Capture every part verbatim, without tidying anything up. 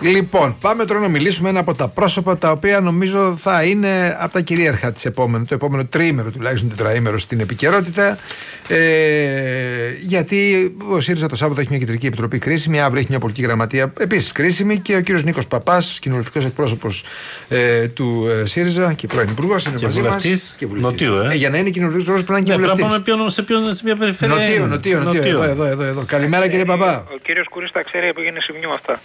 Λοιπόν, πάμε τώρα να μιλήσουμε ένα από τα πρόσωπα τα οποία νομίζω θα είναι από τα κυρίαρχα της επόμενου, το επόμενο τριήμερο, τουλάχιστον τετραήμερο στην επικαιρότητα. Ε, γιατί ο ΣΥΡΙΖΑ το Σάββατο έχει μια κεντρική επιτροπή κρίσιμη, αύριο έχει μια πολιτική γραμματεία επίσης κρίσιμη και ο κύριος Νίκος Παπάς, κοινοβουλευτικός εκπρόσωπος ε, του ε, ΣΥΡΙΖΑ και πρώην υπουργός, είναι μαζί μας. Και βουλευτής. Νοτίου, ε. Ε, για να είναι κοινοβουλευτικός εκπρόσωπος πρέπει να είναι και βουλευτής. Πάμε σε, ποιον, σε ποια περιφέρεια. Νοτίου, νοτίου, νοτίου. Εδώ, εδώ, εδώ, εδώ. Καλημέρα κύριε Παπά. Ο κύριος Κουρής τα ξέρει που γίνει σημειού αυτά.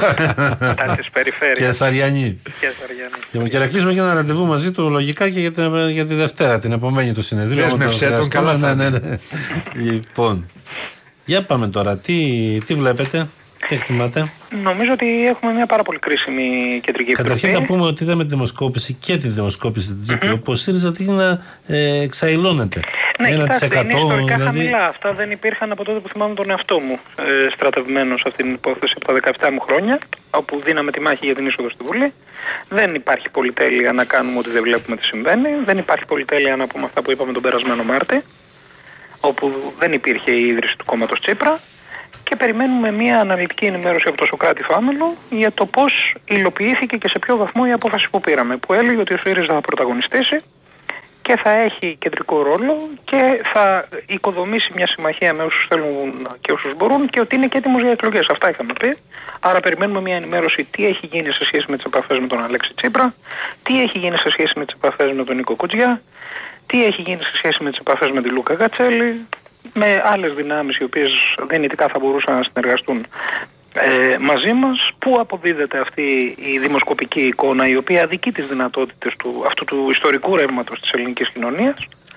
Τα της περιφέρειας. Και Σαριανή. Και να κλείσουμε και ένα ραντεβού μαζί του λογικά και για τη, για τη Δευτέρα, την επομένη του συνεδρίου. Δέσμευσέ τον, καλά θα ναι, ναι, ναι. Λοιπόν, για πάμε τώρα. Τι, τι βλέπετε, τι εκτιμάτε? Νομίζω ότι έχουμε μια πάρα πολύ κρίσιμη κεντρική επιτροπή. Καταρχήν να πούμε ότι είδαμε τη δημοσκόπηση και τη δημοσκόπηση της τζι πι ο, mm-hmm. που ο ΣΥΡΙΖΑ τύχει να ε, εξαϊλώνεται. Ναι, κοιτάξτε, είναι ιστορικά δηλαδή... χαμηλά. Αυτά δεν υπήρχαν από τότε που θυμάμαι τον εαυτό μου ε, στρατευμένο σε αυτήν την υπόθεση από τα δεκαεπτά μου χρόνια, όπου δίναμε τη μάχη για την είσοδο στη Βουλή. Δεν υπάρχει πολυτέλεια να κάνουμε ότι δεν βλέπουμε τι συμβαίνει. Δεν υπάρχει πολυτέλεια να πούμε αυτά που είπαμε τον περασμένο Μάρτη, όπου δεν υπήρχε η ίδρυση του κόμματος Τσίπρα. Και περιμένουμε μια αναλυτική ενημέρωση από το Σωκράτη Φάμελο για το πώς υλοποιήθηκε και σε ποιο βαθμό η απόφαση που πήραμε, που έλεγε ότι ο ΣΥΡΙΖΑ θα πρωταγωνιστήσει και θα έχει κεντρικό ρόλο και θα οικοδομήσει μια συμμαχία με όσους θέλουν και όσους μπορούν και ότι είναι και έτοιμος για εκλογές. Αυτά είχαμε πει. Άρα περιμένουμε μια ενημέρωση τι έχει γίνει σε σχέση με τις επαφές με τον Αλέξη Τσίπρα, τι έχει γίνει σε σχέση με τις επαφές με τον Νίκο Κουτζιά, τι έχει γίνει σε σχέση με τις επαφές με τη Λούκα Γκατσέλη, με άλλες δυνάμεις οι οποίες δυνητικά θα μπορούσαν να συνεργαστούν ε, μαζί μας, πού αποδίδεται αυτή η δημοσκοπική εικόνα η οποία αδικεί τις δυνατότητες του, αυτού του ιστορικού ρεύματος της ελληνικής κοινωνίας.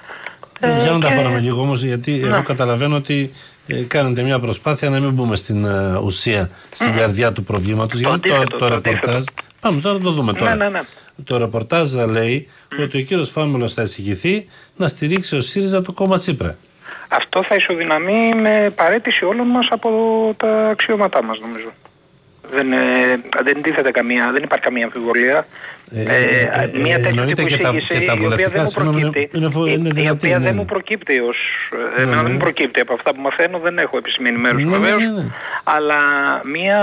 Ε, Για να τα πάρουμε λίγο όμως, γιατί ναι. εγώ καταλαβαίνω ότι ε, κάνετε μια προσπάθεια να μην μπούμε στην uh, ουσία, στην mm. καρδιά του προβλήματος, γιατί το, το, το, το ρεπορτάζ, πάμε τώρα να το δούμε τώρα. Ναι, ναι, ναι. Το ρεπορτάζ λέει mm. ότι ο κύριος Φάμελος θα εισηγηθεί να στηρίξει ο ΣΥΡΙΖΑ το κόμμα Τσίπρα. Αυτό θα ισοδυναμεί με παραίτηση όλων μας από τα αξιώματά μας, νομίζω. Δεν, ε, δεν τίθεται καμία, δεν υπάρχει καμία αμφιβολία. Ε, ε, ε, μια τέτοια τύπου εισήγηση, η οποία δεν μου προκύπτει, είναι, είναι δυνατή, η οποία ναι. δεν μου προκύπτει ως, ναι, ναι. δεν μου προκύπτει από αυτά που μαθαίνω, δεν έχω επίσημη ενημέρωση ναι, βεβαίως, ναι, ναι, ναι. αλλά μια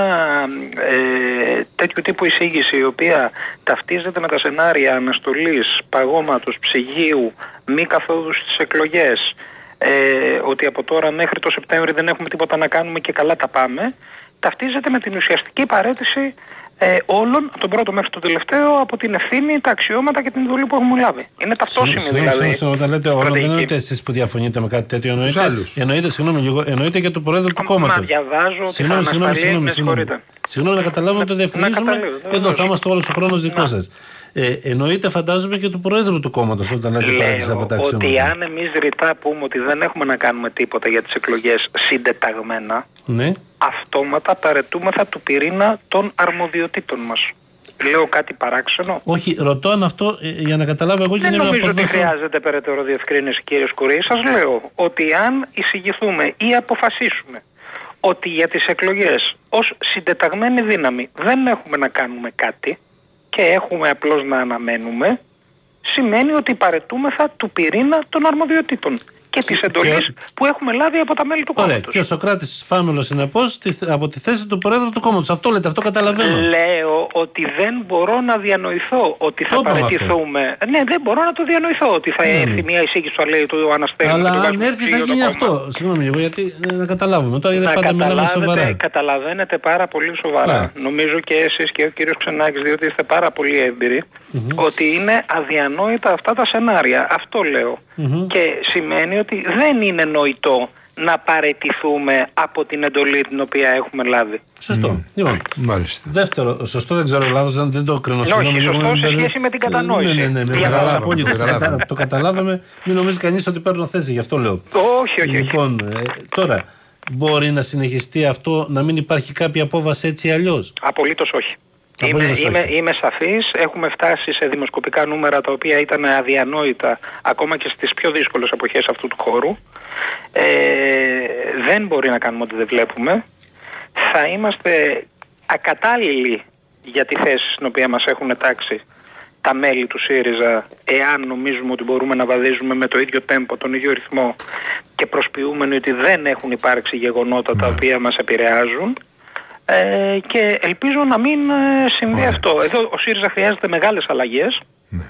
ε, τέτοιου τύπου εισήγηση η οποία ταυτίζεται με τα σενάρια αναστολής, παγώματος, ψυγείου, μη καθόδου στις εκλογές, Ε, ότι από τώρα μέχρι το Σεπτέμβριο δεν έχουμε τίποτα να κάνουμε και καλά τα πάμε, ταυτίζεται με την ουσιαστική παραίτηση ε, όλων, από τον πρώτο μέχρι τον τελευταίο, από την ευθύνη, τα αξιώματα και την εντολή που έχουμε λάβει. Είναι ταυτόσιμη δηλαδή. Όταν λέτε όλων, δεν εννοείται εσείς που διαφωνείτε με κάτι τέτοιο, εννοείται, εννοείται, συγγνώμη, λίγο, εννοείται και του Προέδρου του κόμματος. Μα διαβάζω ότι συγγνώμη, θα συγγνώμη, συγγνώμη, συγγνώμη, συγγνώμη, να καταλάβουμε, να το διευκρινίσουμε. Εδώ θα είμαστε όλος ο χρόνος δικό σας. Ε, εννοείται, φαντάζομαι, και του Προέδρου του κόμματος όταν λέτε παράτηση από τα αξιώματα. Ότι αν εμείς ρητά πούμε ότι δεν έχουμε να κάνουμε τίποτα για τις εκλογές συντεταγμένα, ναι. αυτόματα παρετούμεθα του πυρήνα των αρμοδιοτήτων μας. Λέω κάτι παράξενο? Όχι, ρωτώ αν αυτό ε, για να καταλάβω εγώ και δεν είναι νομίζω ότι χρειάζεται περαιτέρω διευκρίνηση, κύριε Σκουρή. Σας λέω ότι αν εισηγηθούμε ή αποφασίσουμε ότι για τις εκλογές ως συντεταγμένη δύναμη δεν έχουμε να κάνουμε κάτι και έχουμε απλώς να αναμένουμε, σημαίνει ότι παρετούμεθα του πυρήνα των αρμοδιοτήτων και της εντολής που έχουμε λάβει από τα μέλη του κόμματος. Ωραία. Και ο Σωκράτης Φάμελος, συνεπώς, από τη θέση του Προέδρου του κόμματος. Αυτό λέτε, αυτό καταλαβαίνω. Λέω ότι δεν μπορώ να διανοηθώ ότι θα παραιτηθούμε. Ναι, δεν μπορώ να το διανοηθώ ότι θα mm. έρθει μια εισήγηση που λέει του Αναστέλου. Αλλά αν έρθει θα γίνει αυτό. Συγγνώμη εγώ, γιατί να καταλάβουμε τώρα, γιατί πάντα μιλάμε σοβαρά. Καταλαβαίνετε πάρα πολύ σοβαρά. Yeah. Νομίζω και εσείς και ο κύριος Ξενάκης, διότι είστε πάρα πολύ έμπειροι, mm-hmm. ότι είναι αδιανόητα αυτά τα σενάρια. Αυτό λέω. Mm-hmm. Και σημαίνει ότι δεν είναι νοητό να παραιτηθούμε από την εντολή την οποία έχουμε λάβει. Σωστό. Mm. Λοιπόν, μάλιστα. Δεύτερο, σωστό, δεν ξέρω λάθος, δεν, δεν το κρίνω. Όχι, σωστό σε σχέση με την κατανόηση. Ναι, ναι, ναι, ναι, ναι, το καταλάβαμε. Μην νομίζει κανείς ότι παίρνω θέση, γι' αυτό λέω. Όχι, όχι. Λοιπόν, ε, τώρα, μπορεί να συνεχιστεί αυτό, να μην υπάρχει κάποια απόβαση έτσι ή αλλιώς? Απολύτως όχι. Είμαι, είμαι, είμαι σαφής, έχουμε φτάσει σε δημοσκοπικά νούμερα τα οποία ήταν αδιανόητα ακόμα και στις πιο δύσκολες εποχές αυτού του χώρου. Ε, δεν μπορεί να κάνουμε ότι δεν βλέπουμε. Θα είμαστε ακατάλληλοι για τη θέση στην οποία μας έχουν τάξει τα μέλη του ΣΥΡΙΖΑ, εάν νομίζουμε ότι μπορούμε να βαδίζουμε με το ίδιο τέμπο, τον ίδιο ρυθμό και προσποιούμενοι ότι δεν έχουν υπάρξει γεγονότα τα οποία μας επηρεάζουν. Ε, και ελπίζω να μην συμβεί Ωραία. αυτό. Εδώ ο ΣΥΡΙΖΑ χρειάζεται μεγάλες αλλαγές. Ναι.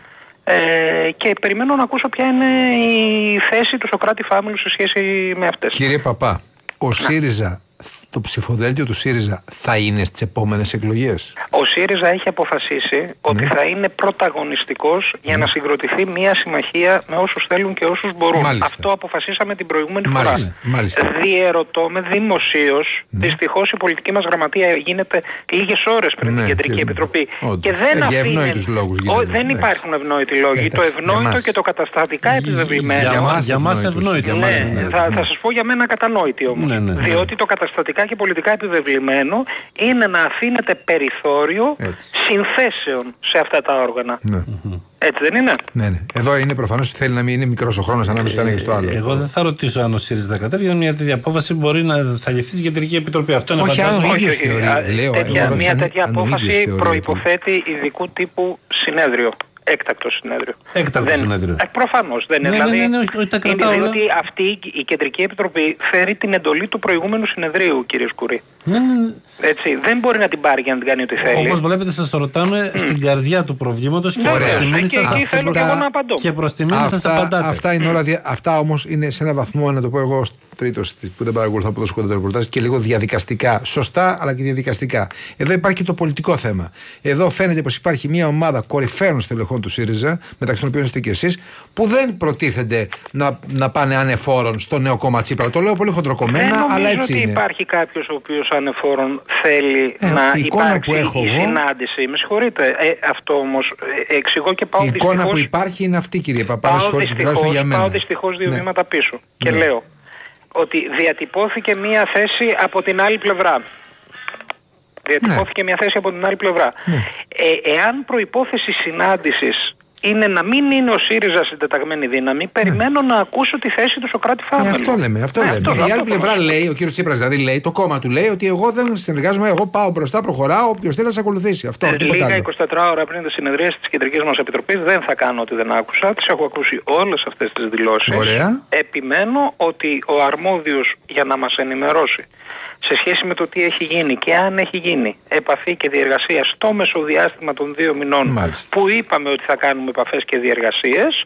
Ε, και περιμένω να ακούσω ποια είναι η θέση του Σωκράτη Φάμιλου σε σχέση με αυτές. Κύριε Παπά, ο να. ΣΥΡΙΖΑ, το ψηφοδέλτιο του ΣΥΡΙΖΑ θα είναι στις επόμενες εκλογές? Ο ΣΥΡΙΖΑ έχει αποφασίσει ναι. ότι θα είναι πρωταγωνιστικός για ναι. να συγκροτηθεί μια συμμαχία με όσους θέλουν και όσους μπορούν. Μάλιστα. Αυτό αποφασίσαμε την προηγούμενη Μάλιστα. φορά. Μάλιστα. Διερωτώ με δημοσίως, ναι. δυστυχώς η πολιτική μας γραμματεία γίνεται λίγες ώρες πριν ναι, την Κεντρική και... Επιτροπή. Όντως. Και δεν, ε, αφήνει... λόγους Ο, δεν υπάρχουν ευνόητοι λόγοι. Ε, το ευνόητο και το καταστατικά επιβεβλημένο. Για μας ευνόητο. Θα σας πω για μένα κατανόητη όμως. Διότι το καταστατικά και πολιτικά επιβεβλημένο είναι να αφήνεται περιθώριο Έτσι. συνθέσεων σε αυτά τα όργανα. Ναι. Έτσι δεν είναι? Ναι, ναι. Εδώ είναι προφανώς ότι θέλει να μην είναι μικρός ο χρόνος ανάμεσα στο ένα και στο άλλο. Εγώ δεν θα ρωτήσω αν ο ΣΥΡΙΖΑ θα κατέβει, μια τέτοια απόφαση μπορεί να θα ληφθεί στην Κεντρική Επιτροπή. Αυτό είναι όχι, φαντάζομαι. Αν ο ίδιος θεωρεί, λέω, τέτοια, μια τέτοια απόφαση προϋποθέτει ειδικού τύπου συνέδριο. Έκτακτο συνέδριο. Έκτακτο δεν, συνέδριο. Ε, προφανώς δεν είναι. Ναι, δηλαδή, ναι, ναι, όχι, όχι, τα κρατάω, είναι διότι αυτή η Κεντρική Επιτροπή φέρει την εντολή του προηγούμενου συνεδρίου, κύριε Σκουρή. Ναι, ναι, ναι. Έτσι, δεν μπορεί να την πάρει για να την κάνει ό,τι θέλει. Όπως βλέπετε, σας το ρωτάμε mm. στην καρδιά του προβλήματος και προς τη μήνυ σας απαντώ. Και προς τη μήνυ σας απαντάτε. Αυτά, είναι όλα, αυτά όμως είναι σε ένα βαθμό, να το πω εγώ, τρίτος που δεν παρακολουθώ από το σχολείο του ρεπορτάζ, και λίγο διαδικαστικά. Σωστά, αλλά και διαδικαστικά. Εδώ υπάρχει και το πολιτικό θέμα. Εδώ φαίνεται πως υπάρχει μια ομάδα κορυφαίων στελεχών του ΣΥΡΙΖΑ, μεταξύ των οποίων είστε και εσείς, που δεν προτίθενται να, να πάνε ανεφόρον στο νέο κόμμα Τσίπρα. Το λέω πολύ χοντροκομμένα, αλλά έτσι είναι. Δεν νομίζω ότι υπάρχει κάποιος ο οποίος ανεφόρον θέλει ε, να η εικόνα υπάρξει που έχω η εγώ, συνάντηση. Με συγχωρείτε. Ε, αυτό όμως ε, εξηγώ και πάω η δυστυχώς. Η εικόνα που υπάρχει είναι αυτή, κύριε Παπά. Πάω δυστυχώς, πάω δυστυχώς δύο ναι. βήματα πίσω. Ναι. Και λέω ότι διατυπώθηκε μία θέση από την άλλη πλευρά. Διατυπώθηκε ναι. μία θέση από την άλλη πλευρά. Ναι. Ε, εάν προϋπόθεση συνάντησης είναι να μην είναι ο ΣΥΡΙΖΑ συντεταγμένη δύναμη, ναι. περιμένω να ακούσω τη θέση του Σωκράτη Φάμιλου. Ε, αυτό λέμε. Αυτό ε, λέμε. Αυτό, η άλλη πλευρά λέει, ο κύριος Τσίπρας δηλαδή λέει, το κόμμα του λέει ότι εγώ δεν συνεργάζομαι, εγώ πάω μπροστά, προχωράω, όποιος θέλει να σε ακολουθήσει. Αυτό. Ε, λίγα εικοσιτέσσερις ώρα πριν τη συνεδρίαση της Κεντρικής μας Επιτροπής δεν θα κάνω ότι δεν άκουσα. Τις έχω ακούσει όλες αυτές τις δηλώσεις. Ωραία. Επιμένω ότι ο αρμόδιος για να μας ενημερώσει σε σχέση με το τι έχει γίνει και αν έχει γίνει επαφή και διεργασία στο μεσοδιάστημα των δύο μηνών Μάλιστα. που είπαμε ότι θα κάνουμε επαφές και διεργασίες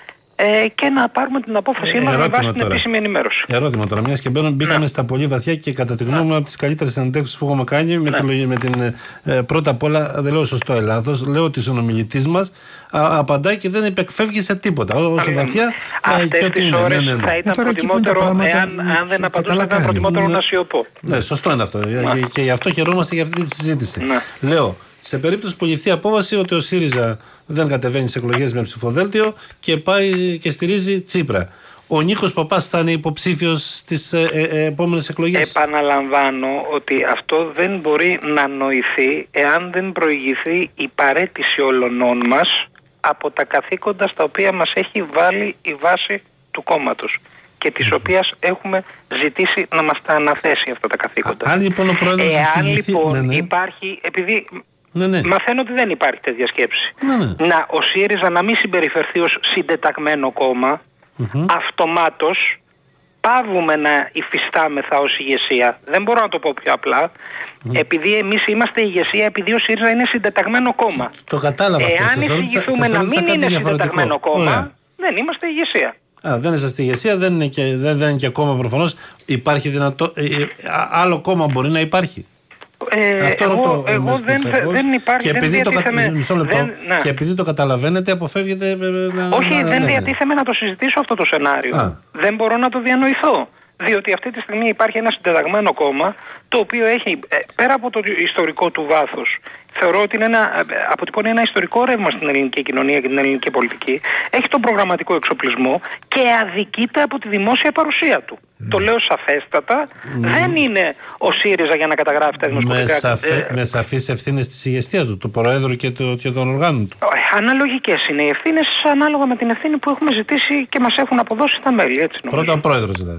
ε, και να πάρουμε την απόφασή μας με βάση την επίσημη ενημέρωση. Ερώτημα τώρα, μιας και μπαίνουν, μπήκαμε ναι. στα πολύ βαθιά και κατά τη γνώμη μου από τις καλύτερες συναντεύξεις που έχουμε κάνει με, ναι. τη, με την ε, πρώτα απ' όλα, δεν λέω σωστό ή λάθος, λέω ότι ο συνομιλητής μας α, απαντάει και δεν επεκφεύγει σε τίποτα. Όσο βαθιά αυτές και τις ώρες ναι, ναι, ναι. θα ήταν προτιμότερο, εάν αν δεν απαντούσε, θα ήταν προτιμότερο να σιωπώ. Ναι, σωστό είναι αυτό. Και γι' αυτό χαιρόμαστε για αυτή τη συζήτηση. Λέω, σε περίπτωση που ληφθεί απόφαση ότι ο ΣΥΡΙΖΑ δεν κατεβαίνει σε εκλογές με ψηφοδέλτιο και πάει και στηρίζει Τσίπρα, ο Νίκος Παπάς θα είναι υποψήφιος στις ε, ε, επόμενες εκλογές? Επαναλαμβάνω ότι αυτό δεν μπορεί να νοηθεί εάν δεν προηγηθεί η παραίτηση όλων μας από τα καθήκοντα στα οποία μας έχει βάλει η βάση του κόμματος και της οποίας έχουμε ζητήσει να μας τα αναθέσει αυτά τα καθήκοντα. Αν λοιπόν ο πρόεδρος Εάν λοιπόν ναι, ναι. υπάρχει, επειδή ναι, ναι. μαθαίνω ότι δεν υπάρχει τέτοια σκέψη, ναι, ναι. να ο ΣΥΡΙΖΑ να μην συμπεριφερθεί ως συντεταγμένο κόμμα, mm-hmm. αυτομάτως πάβουμε να υφιστάμεθα ως ηγεσία. Δεν μπορώ να το πω πιο απλά. Mm. Επειδή εμείς είμαστε ηγεσία, επειδή ο ΣΥΡΙΖΑ είναι συντεταγμένο κόμμα. Το κατάλαβα αυτό. Εάν εισηγηθούμε να μην είναι συντεταγμένο κόμμα, Ωραία. δεν είμαστε ηγεσία. Α, δεν είσαστε ηγεσία, δεν είναι και, δεν, δεν είναι και κόμμα προφανώς. Υπάρχει δυνατό. Ε, ε, άλλο κόμμα μπορεί να υπάρχει. Ε, Αυτό εγώ, ρωτώ, εγώ δεν, δεν υπάρχει. Και επειδή, δεν το, διατίθεμε, μισό λεπτό, δεν, ναι. και επειδή το καταλαβαίνετε, αποφεύγετε. Να, Όχι, να, δεν ναι, διατίθεμαι να το συζητήσω αυτό το σενάριο. Α. Δεν μπορώ να το διανοηθώ. Διότι αυτή τη στιγμή υπάρχει ένα συντεταγμένο κόμμα το οποίο έχει, πέρα από το ιστορικό του βάθος, θεωρώ ότι είναι ένα, αποτυπώνει ένα ιστορικό ρεύμα στην ελληνική κοινωνία και την ελληνική πολιτική, έχει τον προγραμματικό εξοπλισμό και αδικείται από τη δημόσια παρουσία του. Mm. Το λέω σαφέστατα, mm. δεν είναι ο ΣΥΡΙΖΑ για να καταγράφει τα δημοσιογραφικά. Με, σαφέ, ε, με σαφείς ευθύνες της ηγεσίας του, του Προέδρου και, το, και των οργάνων του. Αναλογικές είναι οι ευθύνες, ανάλογα με την ευθύνη που έχουμε ζητήσει και μας έχουν αποδώσει τα μέλη. Έτσι Πρώτα ο Πρόεδρος δηλαδή.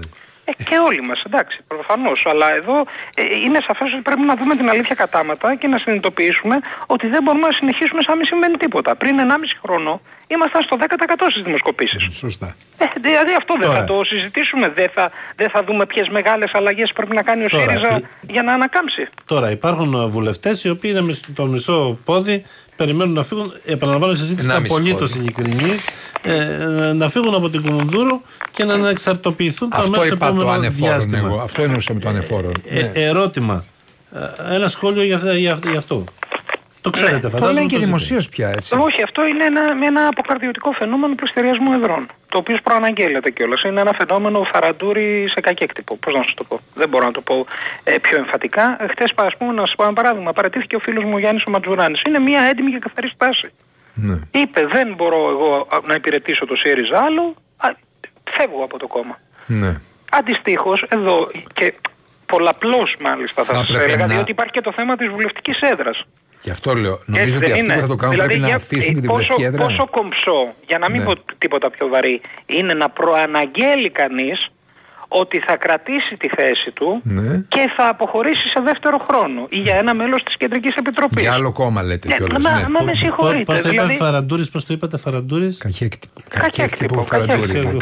Ε, και όλοι μας, εντάξει, προφανώς. Αλλά εδώ ε, είναι σαφές ότι πρέπει να δούμε την αλήθεια κατάματα και να συνειδητοποιήσουμε ότι δεν μπορούμε να συνεχίσουμε σαν να μην συμβαίνει τίποτα. Πριν ενάμιση χρόνο ήμασταν στο δέκα τοις εκατό στις δημοσκοπήσεις. Σωστά. Ε, δηλαδή αυτό δεν Τώρα. θα το συζητήσουμε. Δεν θα, δεν θα δούμε ποιες μεγάλες αλλαγές πρέπει να κάνει ο Τώρα, ΣΥΡΙΖΑ η... για να ανακάμψει. Τώρα υπάρχουν βουλευτές οι οποίοι είναι στο μισό πόδι, περιμένουν να φύγουν. Επαναλαμβάνω, η συζήτηση ήταν απολύτως ειλικρινή. Ε, να φύγουν από την Κουμουνδούρου και να εξαρτοποιηθούν το αμέσως επόμενο διάστημα. Εγώ. Αυτό εννοούσα με το ανεφόρον. Ε, ναι. Ερώτημα. Ένα σχόλιο για, για, για αυτό. Το ξέρετε, ναι. φαντάζομαι. Το λένε και δημοσίως πια, έτσι. Όχι, αυτό είναι ένα, ένα αποκαρδιωτικό φαινόμενο πληστηριασμού εδρών. Το οποίο προαναγγέλλεται κιόλας. Είναι ένα φαινόμενο φαραντούρι σε κακέκτυπο. Πώς να σας το πω. Δεν μπορώ να το πω ε, πιο εμφατικά. Χτες, ας πούμε, να σας πω ένα παράδειγμα. Παρατήθηκε ο φίλος μου Γιάννης ο Ματζουράνης. Είναι μια έντιμη και καθαρή στάση. Ναι. Είπε, δεν μπορώ εγώ να υπηρετήσω το ΣΥΡΙΖΑ άλλο. Α, φεύγω από το κόμμα. Ναι. Αντιστοίχως, εδώ και πολλαπλώς μάλιστα θα, θα σας έλεγα, να... διότι υπάρχει και το θέμα της βουλευτικής έδρας. Γι' αυτό λέω. Νομίζω ότι αυτοί που θα το κάνουν δηλαδή, πρέπει να αφήσουν και τη βουλευτική έδρα. Πόσο κομψό, για να μην ναι. πω τίποτα πιο βαρύ, είναι να προαναγγέλει κανείς ότι θα κρατήσει τη θέση του ναι. και θα αποχωρήσει σε δεύτερο χρόνο ή για ένα μέλος της Κεντρικής Επιτροπής. Για άλλο κόμμα λέτε κιόλας. Μα, ναι. μα με συγχωρείτε. Πώς το είπατε Φαραντούρης, πώς το είπατε Φαραντούρης. Κακέκτυπο Φαραντούρη.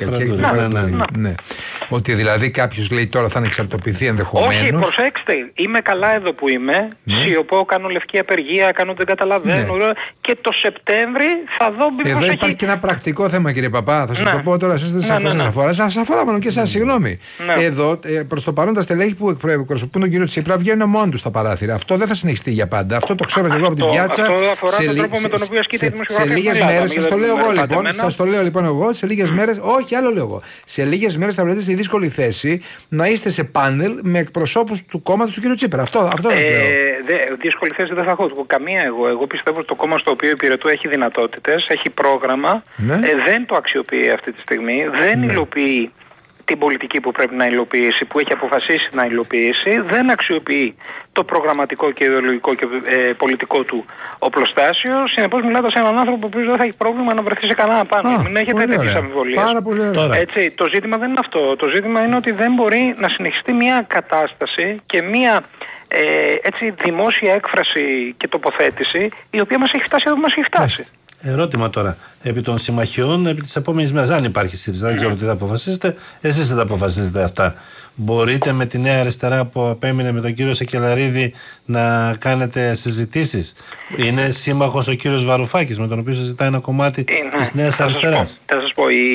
Ναι. Ότι δηλαδή κάποιος λέει τώρα θα εξαρτοποιηθεί ενδεχομένως. Όχι, προσέξτε. Είμαι καλά εδώ που είμαι. Σιωπώ, κάνω λευκή απεργία, κάνω δεν καταλαβαίνω. Και το Σεπτέμβρη θα δω μήπως Εδώ υπάρχει και ένα πρακτικό θέμα, κύριε Παπά. Θα σας το πω τώρα, εσείς δεν σας αφορά. Σας αφορά μόνο και εσάς, συγγνώμη. Ναι. Εδώ, προς το παρόν, τα στελέχη που εκπροσωπούν τον κύριο Τσίπρα βγαίνουν μόνοι του στα παράθυρα. Αυτό δεν θα συνεχιστεί για πάντα. Αυτό το ξέρω και εγώ από την πιάτσα. Αυτό αφορά τον τρόπο με τον οποίο ασκείται η δημοσιογραφία. Σε λίγες μέρες, σας το λέω εγώ λοιπόν. Σας το λέω λοιπόν εγώ. Σε λίγες μέρες, όχι άλλο λέω εγώ. Σε λίγες μέρες θα βρείτε στη δύσκολη θέση να είστε σε πάνελ με εκπροσώπους του κόμματος του κύριου Τσίπρα. Αυτό, αυτό ε, λέω. Δε, δύσκολη θέση δεν θα έχω. Καμία εγώ. Εγώ πιστεύω ότι το κόμμα στο οποίο υπηρετώ έχει δυνατότητες, έχει πρόγραμμα. Ναι. Ε, δεν το αξιοποιεί αυτή τη στιγμή. Δεν ναι. υλοποιεί την πολιτική που πρέπει να υλοποιήσει, που έχει αποφασίσει να υλοποιήσει, δεν αξιοποιεί το προγραμματικό και ιδεολογικό και ε, πολιτικό του οπλοστάσιο. Συνεπώς μιλάτε σε έναν άνθρωπο που δεν θα έχει πρόβλημα να βρεθεί σε κανένα πάνω. Α, μην έχετε τέτοιες αμφιβολίες. Πάρα πολύ ωραία. Έτσι, το ζήτημα δεν είναι αυτό. Το ζήτημα είναι ότι δεν μπορεί να συνεχιστεί μια κατάσταση και μια ε, έτσι, δημόσια έκφραση και τοποθέτηση η οποία μας έχει φτάσει εδώ που μας έχει φτάσει. Μάλιστα. Ερώτημα τώρα. Επί των συμμαχιών, επί της επόμενης μέρας, αν υπάρχει ΣΥΡΙΖΑ, δεν ξέρω τι θα αποφασίσετε, εσείς θα τα αποφασίσετε αυτά. Μπορείτε με τη Νέα Αριστερά που απέμεινε με τον κύριο Σεκελαρίδη να κάνετε συζητήσεις? Είναι σύμμαχος ο κύριος Βαρουφάκης, με τον οποίο συζητάει ένα κομμάτι είναι, της Νέας θα Αριστεράς. Σας πω, θα σας πω η...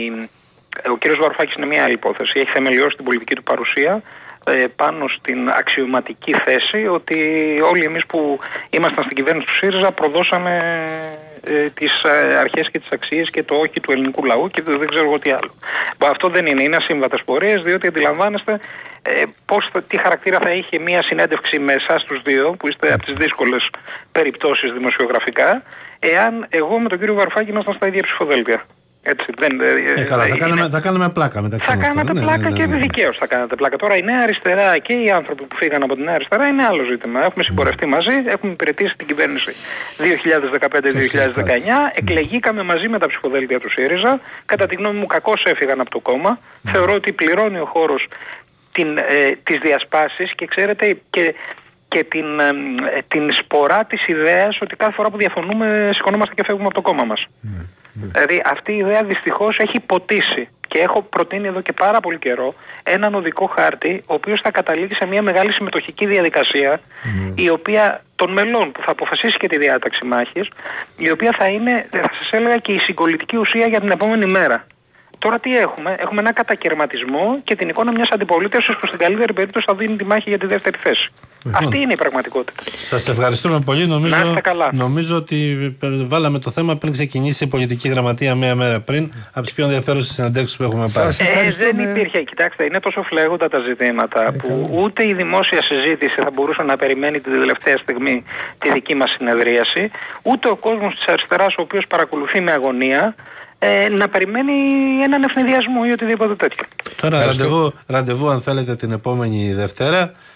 ο κύριος Βαρουφάκης είναι μια άλλη υπόθεση. Έχει θεμελιώσει την πολιτική του παρουσία πάνω στην αξιωματική θέση ότι όλοι εμείς που ήμασταν στην κυβέρνηση του ΣΥΡΙΖΑ προδώσαμε ε, τις ε, αρχές και τις αξίες και το όχι του ελληνικού λαού και δεν ξέρω εγώ τι άλλο. Αυτό δεν είναι, είναι ασύμβατες πορείες, διότι αντιλαμβάνεστε ε, πώς, τι χαρακτήρα θα είχε μια συνέντευξη με εσάς τους δύο που είστε από τις δύσκολες περιπτώσεις δημοσιογραφικά, εάν εγώ με τον κύριο Βαρουφάκη ήμασταν στα ίδια ψηφοδέλτια. Έτσι, δεν, ε, καλά, θα, κάνουμε, θα κάνουμε πλάκα μεταξύ μας. Θα κάνετε ναι, πλάκα ναι, ναι, και ναι. δικαίως θα κάνετε πλάκα. Τώρα η Νέα Αριστερά και οι άνθρωποι που φύγαν από την Νέα Αριστερά είναι άλλο ζήτημα. Έχουμε συμπορευτεί μαζί, έχουμε υπηρετήσει την κυβέρνηση δύο χιλιάδες δεκαπέντε δύο χιλιάδες δεκαεννιά, εκλεγήκαμε μαζί με τα ψηφοδέλτια του ΣΥΡΙΖΑ. Κατά τη γνώμη μου, κακώς έφυγαν από το κόμμα. Mm. Θεωρώ ότι πληρώνει ο χώρος την, ε, τις διασπάσεις και ξέρετε και. και την, ε, την σπορά της ιδέας ότι κάθε φορά που διαφωνούμε σηκωνόμαστε και φεύγουμε από το κόμμα μας. Mm. Mm. Δηλαδή αυτή η ιδέα δυστυχώς έχει ποτίσει και έχω προτείνει εδώ και πάρα πολύ καιρό έναν οδικό χάρτη ο οποίος θα καταλήγει σε μια μεγάλη συμμετοχική διαδικασία mm. η οποία των μελών που θα αποφασίσει και τη διάταξη μάχης, η οποία θα είναι, θα σας έλεγα, και η συγκολητική ουσία για την επόμενη μέρα. Τώρα τι έχουμε? Έχουμε ένα κατακαιρματισμό και την εικόνα μιας αντιπολίτευσης που στην καλύτερη περίπτωση θα δίνει τη μάχη για τη δεύτερη θέση. Mm-hmm. Αυτή είναι η πραγματικότητα. Σας ευχαριστούμε πολύ. Νομίζω, νομίζω ότι βάλαμε το θέμα πριν ξεκινήσει η πολιτική γραμματεία μία μέρα πριν, από τις πιο ενδιαφέρουσες συναντεύξεις που έχουμε πάρει. Ε, δεν υπήρχε. Κοιτάξτε, είναι τόσο φλέγοντα τα ζητήματα ε, που καλά. Ούτε η δημόσια συζήτηση θα μπορούσε να περιμένει την τελευταία στιγμή τη δική μας συνεδρίαση, ούτε ο κόσμος της αριστεράς, ο οποίος παρακολουθεί με αγωνία, Ε, να περιμένει έναν ευνηδιασμό ή οτιδήποτε τέτοιο. Τώρα ραντεβού, ραντεβού αν θέλετε την επόμενη Δευτέρα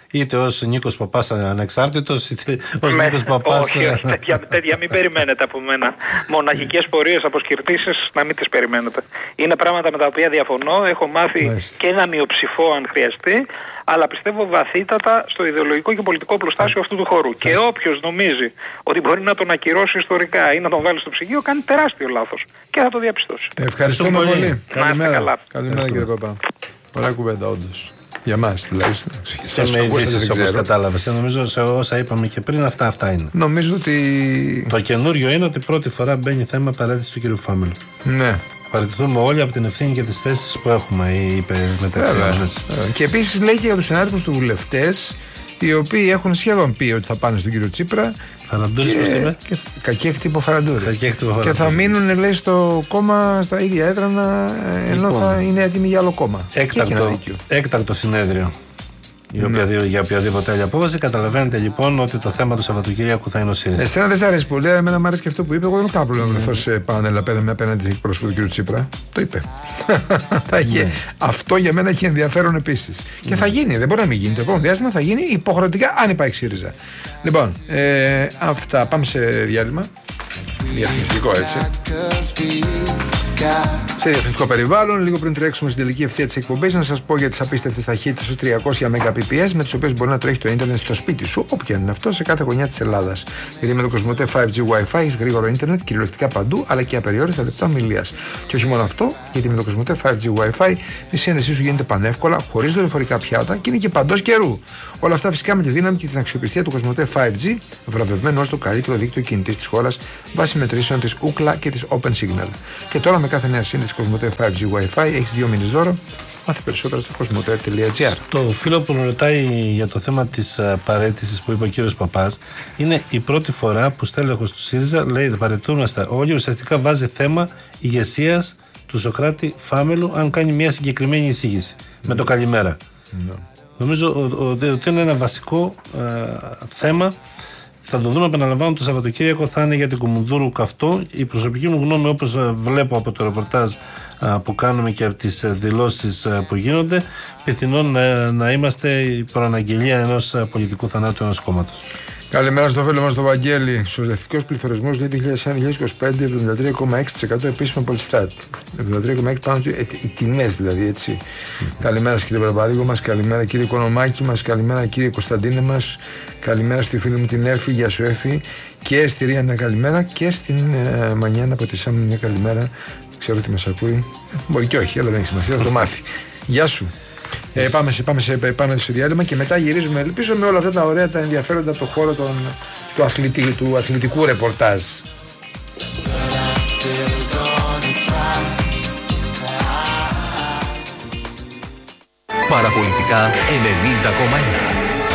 είτε ως Νίκος Παπάς ανεξάρτητος, είτε ως με, Νίκος Παπάς. Όχι, όχι, τέτοια, τέτοια μην περιμένετε από μένα. Μοναχικές πορείες, αποσκυρτήσεις, να μην τις περιμένετε. Είναι πράγματα με τα οποία διαφωνώ. Έχω μάθει Μάλιστα. και ένα μειοψηφό αν χρειαστεί, αλλά πιστεύω βαθύτατα στο ιδεολογικό και πολιτικό προστάσιο αυτού του χώρου. Και όποιος νομίζει ότι μπορεί να τον ακυρώσει ιστορικά ή να τον βάλει στο ψυγείο, κάνει τεράστιο λάθος. Και θα το διαπιστώσει. Ευχαριστούμε πολύ. πολύ. Καλημέρα. Καλά. Καλημέρα κύριε Παπά. Ωραία κουβέντα, όντως. Για μας τουλάχιστον. Σε με ειδήσεις όπως κατάλαβες. Νομίζω σε όσα είπαμε και πριν, αυτά, αυτά είναι. Νομίζω ότι. Το καινούριο είναι ότι πρώτη φορά μπαίνει θέμα παρέτηση του κ. Φάμελου. Ναι. Παραιτηθούμε όλοι από την ευθύνη και τις θέσεις που έχουμε, είπε μεταξύ μας. Και επίσης λέει και για τους συνάδελφους του βουλευτές, οι οποίοι έχουν σχεδόν πει ότι θα πάνε στον κύριο Τσίπρα. Φαραντούρης, πώς είπε. Κακή χτύπο Φαραντούρη. Και θα μείνουν, λέει, στο κόμμα στα ίδια έδρανα, ενώ λοιπόν, θα είναι έτοιμοι για άλλο κόμμα. Έκτακτο, έκτακτο συνέδριο. Η οποία, ναι. Για οποιαδήποτε άλλη απόφαση. Καταλαβαίνετε λοιπόν ότι το θέμα του Σαββατοκύριακου θα είναι ο ΣΥΡΙΖΑ. Εσένα δεν σ' αρέσει πολύ, εμένα μου αρέσει και αυτό που είπε. Εγώ δεν έχω κανένα πρόβλημα να βρεθώ σε πάνελ απέναντι απέναντι εκπρόσωπο του κ. Τσίπρα. Το είπε. ναι. Αυτό για μένα έχει ενδιαφέρον επίσης. Ναι. Και θα γίνει, δεν μπορεί να μην γίνει. Το επόμενο διάστημα θα γίνει υποχρεωτικά αν υπάρχει ΣΥΡΙΖΑ. Λοιπόν, ε, αυτά. Πάμε σε διάλειμμα. Διαφημιστικό έτσι. Σε διαφημιστικό περιβάλλον, λίγο πριν τρέξουμε στην τελική ευθεία της εκπομπής, να σας πω για τις απίστευτες ταχύτητες ως τριακόσια Mbps με τις οποίες μπορεί να τρέχει το ίντερνετ στο σπίτι σου, όποια είναι αυτό, σε κάθε γωνιά της Ελλάδας. Γιατί με το Κοσμοτέ φάιβ τζι Wi-Fi έχεις γρήγορο ίντερνετ κυριολεκτικά παντού, αλλά και απεριόριστα λεπτά ομιλίας. Και όχι μόνο αυτό, γιατί με το Κοσμοτέ φάιβ τζι Wi-Fi η σύνδεσή σου γίνεται πανεύκολα, χωρίς δορυφορικά πιάτα και είναι και παντός καιρού. Όλα αυτά φυσικά με τη δύναμη και την αξιοπιστία του Κοσμοτέ φάιβ τζι, βραβευμένο ως το καλύτερο δίκτυο κινητής της χώρας βάσει μετρήσεων της Ookla και της OpenSignal. Και τώρα με κάθε νέα σύνδεση Κοσμοτέ φάιβ τζι Wi-Fi έχεις δύο μήνες δώρο. Μάθε περισσότερα στο κοσμοτέ τελεία τζι άρ. Το φίλο που ρωτάει για το θέμα της uh, παραίτησης που είπε ο κύριος Παπάς, είναι η πρώτη φορά που στέλεχος του ΣΥΡΙΖΑ λέει παραιτούμαστε όλοι, ουσιαστικά βάζει θέμα ηγεσίας του Σωκράτη Φάμελου αν κάνει μια συγκεκριμένη εισήγηση mm. με το καλημέρα. Mm. Νομίζω ότι είναι ένα βασικό uh, θέμα. Θα το δούμε, επαναλαμβάνω, το Σαββατοκύριακο θα είναι για την Κουμουνδούρου καυτό. Η προσωπική μου γνώμη, όπως βλέπω από το ρεπορτάζ που κάνουμε και από τις δηλώσεις που γίνονται, πιθανόν να, να είμαστε η προαναγγελία ενός πολιτικού θανάτου ενός κόμματος. Καλημέρα στο φίλο μας τον Βαγγέλη. Σωσδευτικός πληθωρισμός λέει δύο χιλιάδες είκοσι πέντε εβδομήντα τρία κόμμα έξι τοις εκατό επίσημα Πολυστάτ. εβδομήντα τρία κόμμα έξι τοις εκατό πάνω του, οι τιμές δηλαδή, έτσι. Mm. Καλημέρα κύριε Παπαρίγο μας, καλημέρα κύριε Οικονομάκη μας, καλημέρα κύριε Κωνσταντίνε μας, καλημέρα στη φίλη μου την Έρφη, γεια σου Έρφη, και στη Ρία μια καλημέρα και στην ε, Μανιάνα από τη Σάμι μια καλημέρα. Ξέρω ότι μας ακούει. Μπορεί και όχι, αλλά δεν έχει σημασία, θα το μάθει. Γεια σου. Yes. Ε, πάμε, σε, πάμε, σε, πάμε σε διάλειμμα και μετά γυρίζουμε πίσω με όλα αυτά τα ωραία, τα ενδιαφέροντα από το χώρο των, του, αθλητικού, του αθλητικού ρεπορτάζ. Παραπολιτικά ενενήντα κόμμα ένα.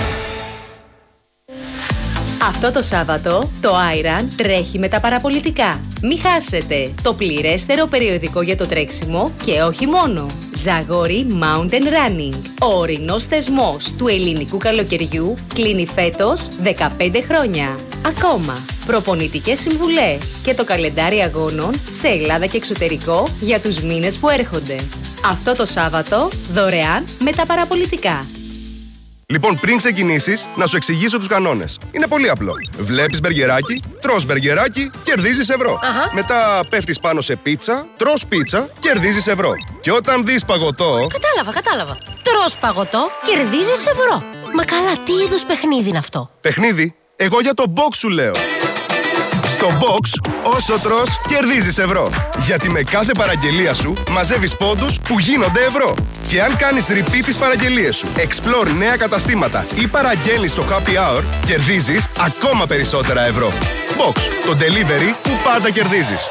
Αυτό το Σάββατο το Άιραν τρέχει με τα παραπολιτικά. Μη χάσετε το πληρέστερο περιοδικό για το τρέξιμο και όχι μόνο. Ζαγόρι Mountain Running. Ο ορεινός θεσμός του ελληνικού καλοκαιριού κλείνει φέτος δεκαπέντε χρόνια. Ακόμα, προπονητικές συμβουλές και το καλεντάρι αγώνων σε Ελλάδα και εξωτερικό για τους μήνες που έρχονται. Αυτό το Σάββατο δωρεάν με τα παραπολιτικά. Λοιπόν, πριν ξεκινήσεις, να σου εξηγήσω τους κανόνες. Είναι πολύ απλό. Βλέπεις μπεργκεράκι, τρως μπεργκεράκι, κερδίζεις ευρώ. Αχα. Μετά πέφτεις πάνω σε πίτσα, τρως πίτσα, κερδίζεις ευρώ. Και όταν δεις παγωτό... Κατάλαβα, κατάλαβα. Τρως παγωτό, κερδίζεις ευρώ. Μα καλά, τι είδους παιχνίδι είναι αυτό? Παιχνίδι? Εγώ για το box σου λέω. Στο box, όσο τρως, κερδίζεις ευρώ. Γιατί με κάθε παραγγελία σου μαζεύεις πόντους που γίνονται ευρώ. Και αν κάνεις repeat τις παραγγελίες σου, explore νέα καταστήματα ή παραγγέλνεις στο happy hour, κερδίζεις ακόμα περισσότερα ευρώ. Box, το delivery που πάντα κερδίζεις.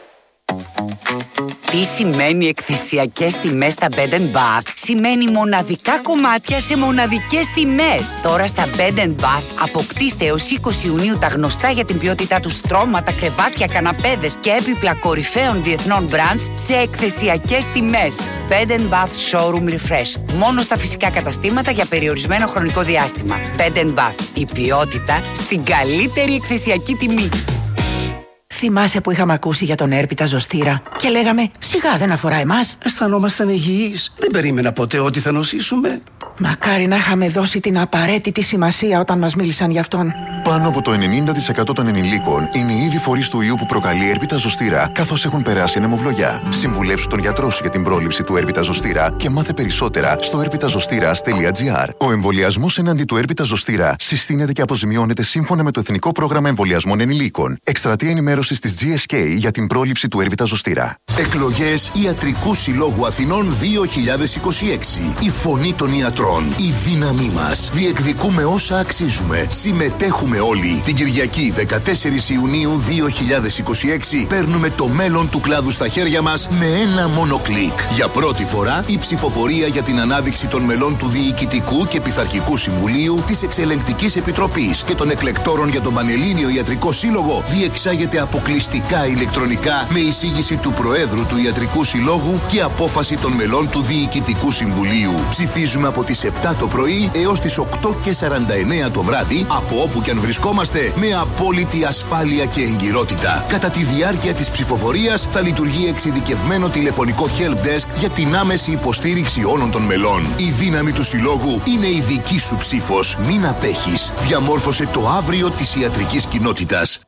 Τι σημαίνει εκθεσιακές τιμές στα Bed and Bath? Σημαίνει μοναδικά κομμάτια σε μοναδικές τιμές. Τώρα στα Bed and Bath αποκτήστε έως είκοσι Ιουνίου τα γνωστά για την ποιότητά του στρώματα, κρεβάτια, καναπέδες και έπιπλα κορυφαίων διεθνών brands σε εκθεσιακές τιμές. Bed and Bath Showroom Refresh. Μόνο στα φυσικά καταστήματα για περιορισμένο χρονικό διάστημα. Bed and Bath. Η ποιότητα στην καλύτερη εκθεσιακή τιμή. Θυμάσαι που είχαμε ακούσει για τον έρπιτα ζωστήρα και λέγαμε σιγά δεν αφορά εμάς? Αισθανόμασταν υγιείς. Δεν περίμενα ποτέ ότι θα νοσήσουμε. Μακάρι να είχαμε δώσει την απαραίτητη σημασία όταν μας μίλησαν γι' αυτόν. Πάνω από το ενενήντα τοις εκατό των ενηλίκων είναι ήδη φορείς του ιού που προκαλεί έρπιτα ζωστήρα, καθώς έχουν περάσει αιμοβλογιά. Συμβουλέψου τον γιατρό σου για την πρόληψη του έρπιτα ζωστήρα και μάθε περισσότερα στο έρπιτα ζωστήρας τελεία τζι άρ. Ο εμβολιασμός εναντί του έρπιτα ζωστήρα συστήνεται και αποζημιώνεται σύμφωνα με το Εθνικό Πρόγραμμα Εμβολιασμών Ενηλίκων. Εκστρατεία ενημέρωσης της τζι ες κέι για την πρόληψη του έρπιτα ζωστήρα. Εκλογές Ιατρικού Συλλόγου Αθηνών δύο χιλιάδες είκοσι έξι. Η φωνή των ιατρών. Η δύναμή μας. Διεκδικούμε όσα αξίζουμε. Συμμετέχουμε όλοι. Την Κυριακή δεκατέσσερις Ιουνίου δύο χιλιάδες είκοσι έξι παίρνουμε το μέλλον του κλάδου στα χέρια μας με ένα μόνο κλικ. Για πρώτη φορά η ψηφοφορία για την ανάδειξη των μελών του Διοικητικού και Πειθαρχικού Συμβουλίου, της Εξελεγκτικής Επιτροπής και των εκλεκτόρων για τον Πανελλήνιο Ιατρικό Σύλλογο διεξάγεται αποκλειστικά ηλεκτρονικά με εισήγηση του Προέδρου του Ιατρικού Συλλόγου και απόφαση των μελών του Διοικητικού Συμβουλίου. Ψηφίζουμε από τις επτά το πρωί έως τις οκτώ και σαράντα εννέα το βράδυ, από όπου και αν βρισκόμαστε, με απόλυτη ασφάλεια και εγκυρότητα. Κατά τη διάρκεια της ψηφοφορίας θα λειτουργεί εξειδικευμένο τηλεφωνικό help desk για την άμεση υποστήριξη όλων των μελών. Η δύναμη του Συλλόγου είναι η δική σου ψήφος. Μην απέχεις. Διαμόρφωσε το αύριο της ιατρικής κοινότητας.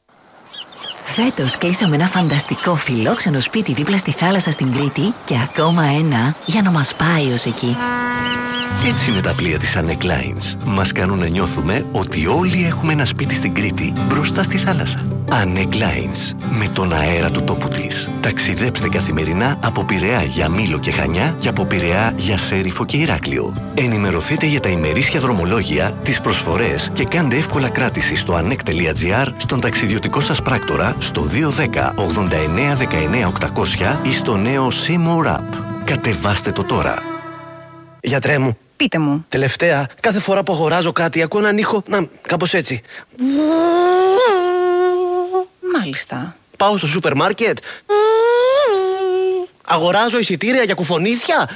Φέτος κλείσαμε ένα φανταστικό φιλόξενο σπίτι δίπλα στη θάλασσα στην Κρήτη και ακόμα ένα για να μας πάει ως εκεί. Έτσι είναι τα πλοία της Anec Lines. Μας κάνουν να νιώθουμε ότι όλοι έχουμε ένα σπίτι στην Κρήτη μπροστά στη θάλασσα. Anec Lines. Με τον αέρα του τόπου της. Ταξιδέψτε καθημερινά από Πειραιά για Μήλο και Χανιά και από Πειραιά για Σέριφο και Ηράκλειο. Ενημερωθείτε για τα ημερήσια δρομολόγια, τις προσφορές και κάντε εύκολα κράτηση στο ανεκ τελεία τζι άρ, στον ταξιδιωτικό σας πράκτορα, στο δύο ένα μηδέν ογδόντα εννέα δεκαεννέα οκτακόσια ή στο νέο Seymour App. Κατεβάστε το τώρα. Γιατρέ μου. Πείτε μου. Τελευταία, κάθε φορά που αγοράζω κάτι, ακούω έναν ήχο, να, κάπως έτσι. Μάλιστα. Πάω στο σούπερ μάρκετ. Αγοράζω εισιτήρια για κουφονίσια.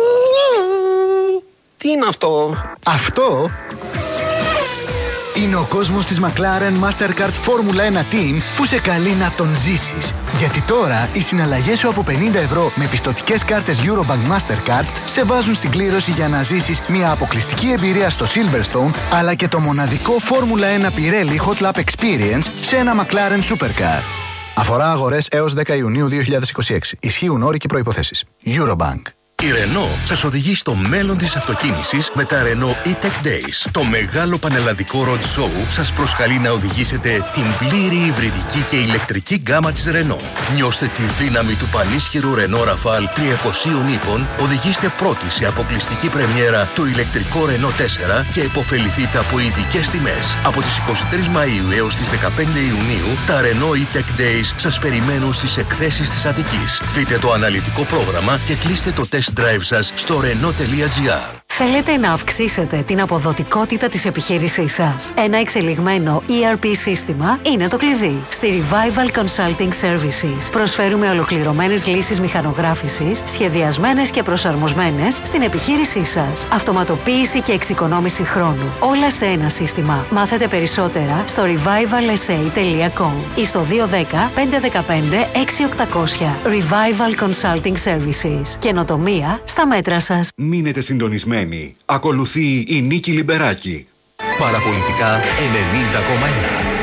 Τι είναι αυτό? Αυτό είναι ο κόσμος της McLaren Mastercard Formula ένα Team που σε καλεί να τον ζήσεις. Γιατί τώρα οι συναλλαγές σου από πενήντα ευρώ με πιστωτικές κάρτες Eurobank Mastercard σε βάζουν στην κλήρωση για να ζήσεις μια αποκλειστική εμπειρία στο Silverstone, αλλά και το μοναδικό Formula ένα Pirelli Hot Lap Experience σε ένα McLaren Supercar. Αφορά αγορές έως δέκα Ιουνίου δύο χιλιάδες είκοσι έξι. Ισχύουν όροι και προϋποθέσεις. Eurobank. Η Renault σας οδηγεί στο μέλλον της αυτοκίνησης με τα Renault E-Tech Days. Το μεγάλο πανελλαδικό road show σας προσκαλεί να οδηγήσετε την πλήρη υβριδική και ηλεκτρική γκάμα της Renault. Νιώστε τη δύναμη του πανίσχυρου Renault Rafale τριακοσίων ύπων, οδηγήστε πρώτοι σε αποκλειστική πρεμιέρα το ηλεκτρικό Renault τέσσερα και υποφεληθείτε από ειδικές τιμές. Από τις εικοστή τρίτη Μαΐου έως τις δεκαπέντε Ιουνίου, τα Renault E-Tech Days σας περιμένουν στις εκθέσεις της Αττικής. Δείτε το αναλυτικό πρόγραμμα και κλείστε το test drive σας στο renault τελεία τζι άρ. Θέλετε να αυξήσετε την αποδοτικότητα της επιχείρησής σας? Ένα εξελιγμένο ι αρ πι σύστημα είναι το κλειδί. Στη Revival Consulting Services προσφέρουμε ολοκληρωμένες λύσεις μηχανογράφησης, σχεδιασμένες και προσαρμοσμένες στην επιχείρησή σας. Αυτοματοποίηση και εξοικονόμηση χρόνου. Όλα σε ένα σύστημα. Μάθετε περισσότερα στο revival s a τελεία com ή στο δύο ένα μηδέν πέντε ένα πέντε έξι οκτακόσια. Revival Consulting Services. Καινοτομία στα μέτρα σας. Μείνετε συντονισμένοι. Ακολουθεί η Νίκη Λιμπεράκη. Παραπολιτικά ενενήντα κόμμα ένα.